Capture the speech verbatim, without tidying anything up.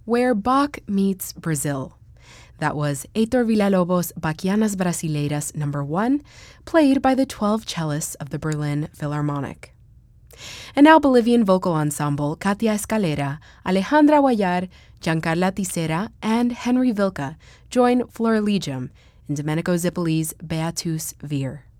Where Bach Meets Brazil. That was Heitor Villa-Lobos' Bachianas Brasileiras number one, played by the twelve cellists of the Berlin Philharmonic. And now Bolivian vocal ensemble Katia Escalera, Alejandra Guayar, Giancarla Tisera, and Henry Vilca join Florilegium in Domenico Zippoli's Beatus Vir.